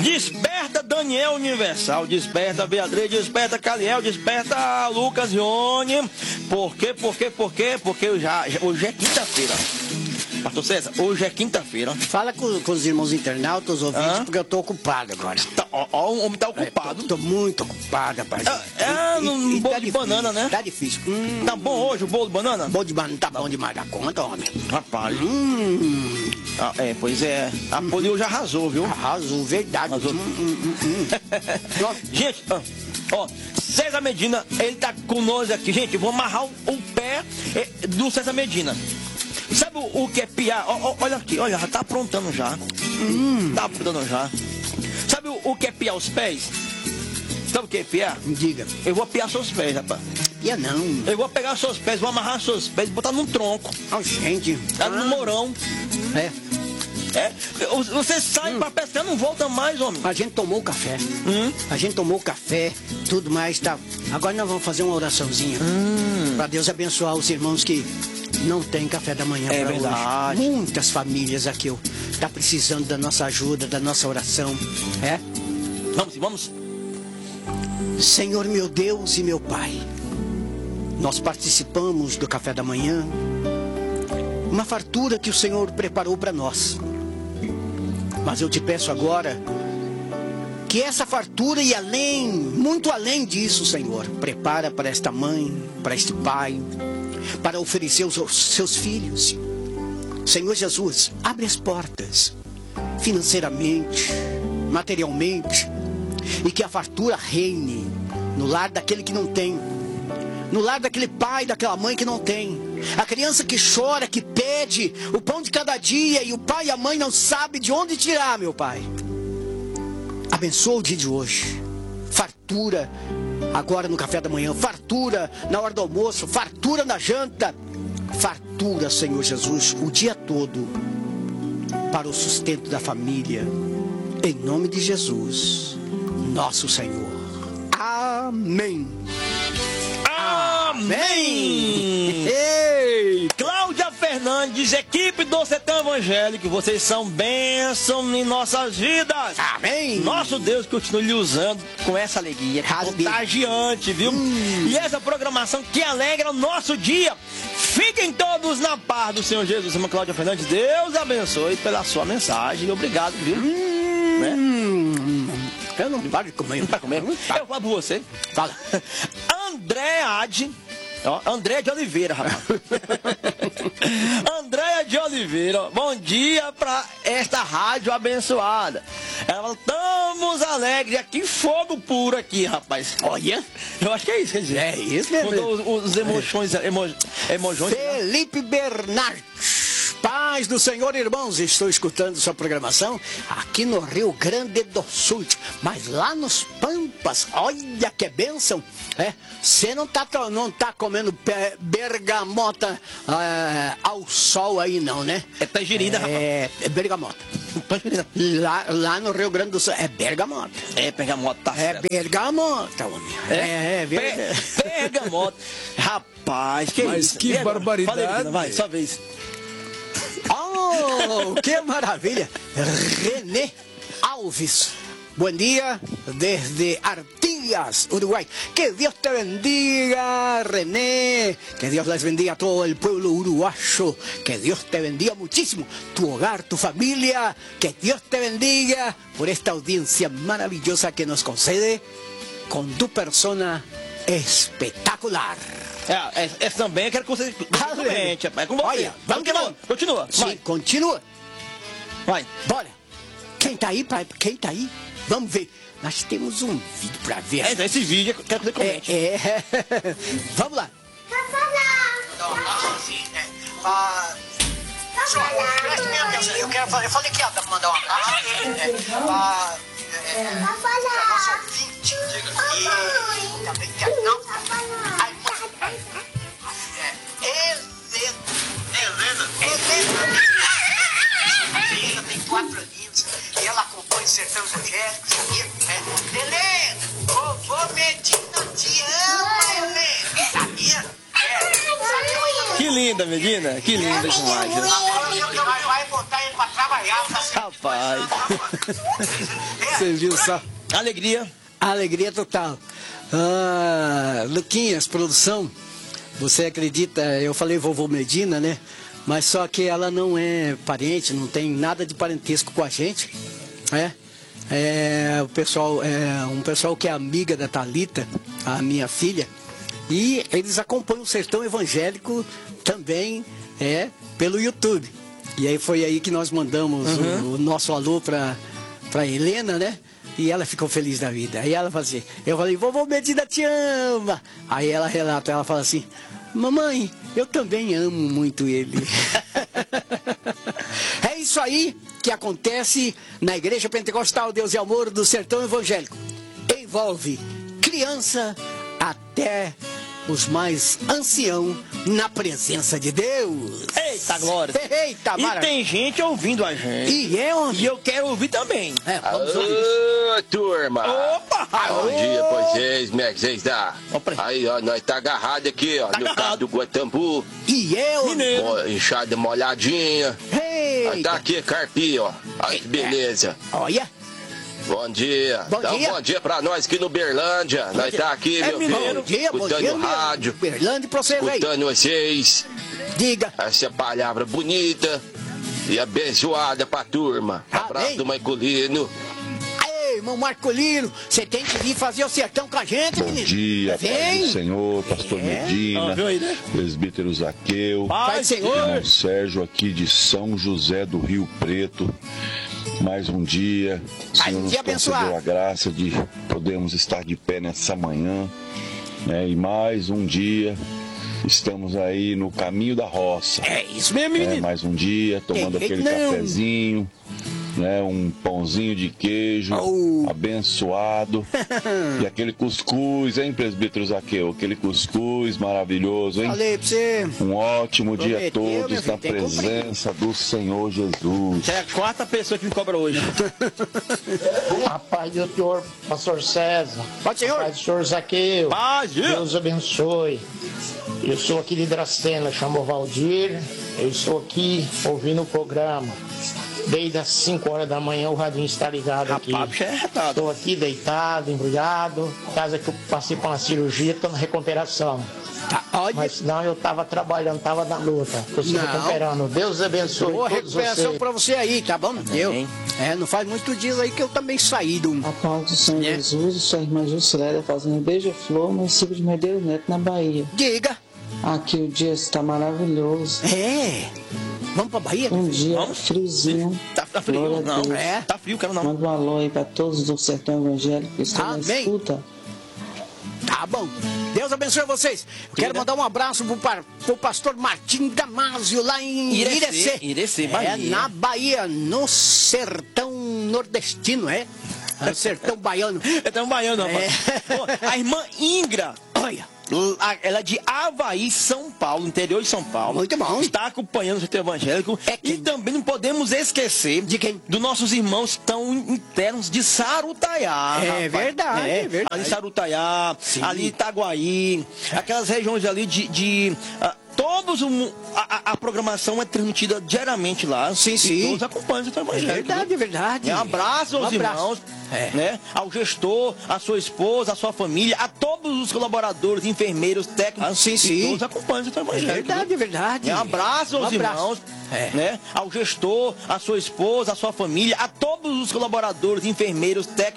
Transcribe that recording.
Desperta Daniel Universal, desperta Beatriz, desperta Caliel, desperta Lucas Ione. Por quê? Porque hoje é quinta-feira. Pastor César, hoje é quinta-feira. Fala com os irmãos internautas, os ouvintes, porque eu tô ocupado agora. O homem tá ocupado. Tô muito ocupado, rapaz. No bolo de banana, né? Tá difícil. Tá bom hoje o bolo de banana? Bolo de banana tá bom demais da conta, homem. Rapaz. Pois é. A Poli hoje arrasou, viu? Arrasou, verdade. Arrasou. Gente, César Medina, ele tá conosco aqui. Gente, vou amarrar o pé do César Medina. Sabe o que é piar? Olha aqui, olha, já tá aprontando já. Tá aprontando já. Sabe o que é piar os pés? Sabe o que é piar? Diga. Eu vou piar seus pés, rapaz. Pia não. Eu vou pegar seus pés, vou amarrar seus pés, botar num tronco. Gente. Tá no morão. Você sai pra pescar, não volta mais, homem. A gente tomou o café. A gente tomou o café, tudo mais, tá. Agora nós vamos fazer uma oraçãozinha. Pra Deus abençoar os irmãos que não tem café da manhã pra verdade. Hoje. Muitas famílias aqui tá precisando da nossa ajuda, da nossa oração. Vamos. Senhor meu Deus e meu Pai, nós participamos do café da manhã, uma fartura que o Senhor preparou para nós. Mas eu te peço agora que essa fartura e além, muito além disso, Senhor, prepara para esta mãe, para este pai, para oferecer aos seus filhos. Senhor Jesus, abre as portas, financeiramente, materialmente, e que a fartura reine no lar daquele que não tem, no lar daquele pai, daquela mãe que não tem, a criança que chora, que pede o pão de cada dia, e o pai e a mãe não sabem de onde tirar, meu Pai. Abençoa o dia de hoje, fartura agora no café da manhã, fartura na hora do almoço, fartura na janta, fartura, Senhor Jesus, o dia todo, para o sustento da família, em nome de Jesus, nosso Senhor. Amém. Amém. Ei, Cláudia Fernandes, equipe do Sertão Evangélico, vocês são bênção em nossas vidas. Amém. Nosso Deus continue lhe usando com essa alegria contagiante, viu? E essa programação que alegra o nosso dia. Fiquem todos na paz do Senhor Jesus. Irmã Cláudia Fernandes, Deus abençoe pela sua mensagem. Obrigado, viu? Eu não paro de comer. Não vai comer? Eu falo por você. Fala. André de Oliveira, rapaz. Andréia de Oliveira, bom dia pra esta rádio abençoada. Ela falou, estamos alegres aqui, fogo puro aqui, rapaz. Olha, eu acho que é isso, quer dizer. É isso mesmo. Os emojões. Felipe Bernardes. Paz do Senhor, irmãos, estou escutando sua programação aqui no Rio Grande do Sul, mas lá nos Pampas, olha que bênção, você não tá comendo bergamota ao sol aí não, né? É tangerina, rapaz. É bergamota. Tangerina. Lá no Rio Grande do Sul é bergamota. É bergamota, tá certo. É bergamota, homem. Bergamota. Rapaz, que mas isso? Que barbaridade. Fala aí, vai, sua vez. Oh, que maravilha! René Alves, bom dia desde Artigas, Uruguay. Que Dios te bendiga, René. Que Dios les bendiga a todo el pueblo uruguayo. Que Dios te bendiga muchísimo, tu hogar, tu familia. Que Dios te bendiga por esta audiencia maravillosa que nos concede con tu persona espetacular. Essa também eu quero que você comente, rapaz. Com você. Olha, vamos que vamos. Continua. Sim, vai. continua. Vai. Bora. Quem tá aí, pai? Quem tá aí? Vamos ver. Nós temos um vídeo pra ver. Esse vídeo eu quero que você comente. Vamos lá. Eu falei que ia mandar uma palavra. Nosso ouvinte. E também Helena tem 4 aninhos e ela acompanha o Sertão Evangélico, sabia? Helena, vovô Medina te ama, Helena, sabia? Que linda, Medina, que linda essa imagem. Vai botar ele pra trabalhar, tá certo? Rapaz. Você viu só? Alegria. Alegria total. Luquinhas, produção, você acredita, eu falei vovô Medina, né? Mas só que ela não é parente, não tem nada de parentesco com a gente, né? Um pessoal que é amiga da Thalita, a minha filha, e eles acompanham o Sertão Evangélico também pelo YouTube. E aí foi aí que nós mandamos o nosso alô pra Helena, né? E ela ficou feliz da vida. Aí ela fala assim, eu falei, vovô Medina te ama. Aí ela relata, ela fala assim, mamãe, eu também amo muito ele. É isso aí que acontece na Igreja Pentecostal Deus e Amor do Sertão Evangélico. Envolve criança até os mais anciãos na presença de Deus. Eita glória. Eita, e tem gente ouvindo a gente. E eu quero ouvir também. Vamos ouvir. Ô, turma. Opa! Bom dia pra vocês, como é que vocês dá? Aí, ó, nós tá agarrado aqui, ó, no cabo do Guatambu. Mineiro. Enxada molhadinha. Nós tá aqui, carpinho, ó. Olha que beleza. Olha. Bom dia. Bom dia pra nós aqui no Berlândia. Nós tá aqui, meu filho, escutando o rádio. Berlândia pra você, escutando vocês. Diga. Essa palavra bonita e abençoada pra turma. Abraço do Marcolino. Ei, irmão Marcolino, você tem que vir fazer o sertão com a gente, menino. Bom dia, Pai do Senhor, pastor Medina, presbítero Zaqueu, Pai do Senhor. Irmão Sérgio aqui de São José do Rio Preto. Mais um dia, o Senhor nos concedeu a graça de podermos estar de pé nessa manhã, né? E mais um dia, estamos aí no caminho da roça. É isso mesmo, menino. Mais um dia, tomando aquele cafezinho, né? Um pãozinho de queijo, abençoado. E aquele cuscuz, hein, presbítero Zaqueu? Aquele cuscuz maravilhoso, hein? Falei pra você. Um ótimo dia a todos na presença do Senhor Jesus. É a quarta pessoa que me cobra hoje. A paz do Senhor, pastor César. Pode, Senhor. A paz do Senhor Zaqueu. Paz, Deus abençoe. Eu sou aqui de Dracena, chamo Valdir. Eu estou aqui ouvindo o programa. Desde as 5 horas da manhã o radinho está ligado aqui. Estou aqui deitado, embrulhado. Casa que eu passei por uma cirurgia, estou na recuperação. Mas não, eu estava trabalhando, estava na luta. Estou se recuperando. Deus abençoe. Boa todos recuperação vocês. pra você aí, tá bom? Não faz muitos dias aí que eu também saí do... A paz do Senhor Jesus, sua irmã Juscelélia fazendo Beija-Flor, município de Medeiros Neto, na Bahia. Diga. Aqui o dia está maravilhoso. Vamos pra Bahia? Um dia friozinho. Tá frio, não. Tá frio, quero não. Manda um alô aí pra todos do Sertão Evangélico que estão na escuta. Tá bom. Deus abençoe vocês. Quero mandar um abraço pro pastor Martim Damásio, lá em Irecê. Irecê, Bahia. Na Bahia, no sertão nordestino, No sertão baiano. Sertão baiano, rapaz. A irmã Ingra. Olha. Ela é de Avaí, São Paulo, interior de São Paulo. Muito bom. Está acompanhando o Sertão Evangélico. E também não podemos esquecer de quem? Dos nossos irmãos tão internos de Sarutaiá. É verdade, é verdade. Ali Sarutaiá, ali Itaguaí, aquelas regiões ali a programação é transmitida diariamente lá. Sim. E todos acompanham o Sertão Evangélico. É verdade. Um abraço aos irmãos, né? Ao gestor, à sua esposa, à sua família, a todos os colaboradores, enfermeiros, técnicos. E todos acompanham o Sertão Evangélico. É verdade. Um abraço aos irmãos, né? Ao gestor, à sua esposa, à sua família, a todos os colaboradores, enfermeiros, técnicos.